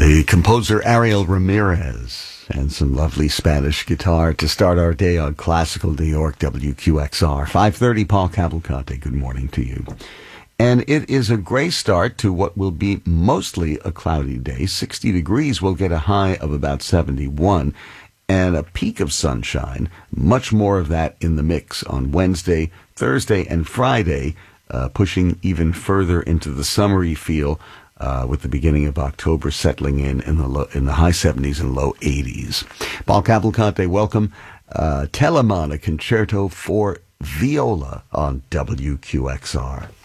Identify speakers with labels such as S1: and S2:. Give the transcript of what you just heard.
S1: The composer Ariel Ramirez and some lovely Spanish guitar to start our day on Classical New York WQXR. 5:30, Paul Cavalcante, good morning to you. And it is a gray start to what will be mostly a cloudy day. 60 degrees, we'll get a high of about 71 and a peak of sunshine. Much more of that in the mix on Wednesday, Thursday, and Friday, pushing even further into the summery feel with the beginning of October settling in the high 70s and low 80s. Paul Cavalcante, welcome. Telemann, a concerto for viola on WQXR.